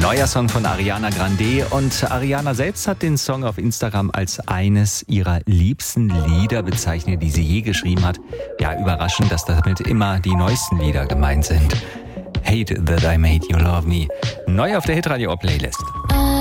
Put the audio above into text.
Neuer Song von Ariana Grande und Ariana selbst hat den Song auf Instagram als eines ihrer liebsten Lieder bezeichnet, die sie je geschrieben hat. Ja, überraschend, dass damit immer die neuesten Lieder gemeint sind. Hate That I Made You Love Me. Neu auf der Hitradio Playlist.